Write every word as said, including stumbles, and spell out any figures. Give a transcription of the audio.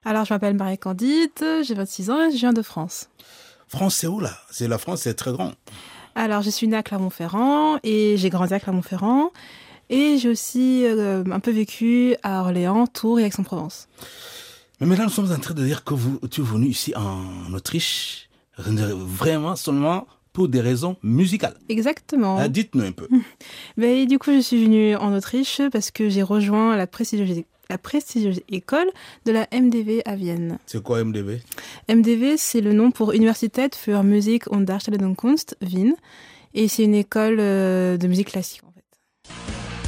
Alors, je m'appelle Marie-Candide, j'ai vingt-six ans et je viens de France. France, c'est où là? C'est la France, c'est très grand. Alors, je suis née à Clermont-Ferrand et j'ai grandi à Clermont-Ferrand. Et j'ai aussi euh, un peu vécu à Orléans, Tours et Aix-en-Provence. Mais maintenant, nous sommes en train de dire que vous, tu es venu ici en Autriche, vraiment seulement pour des raisons musicales. Exactement. Ah, dites-nous un peu. Ben, du coup, je suis venue en Autriche parce que j'ai rejoint la prestigieuse, la prestigieuse école de la M D V à Vienne. C'est quoi M D V? M D V, c'est le nom pour Universität für Musik und Darstellung und Kunst, Wien. Et c'est une école euh, de musique classique.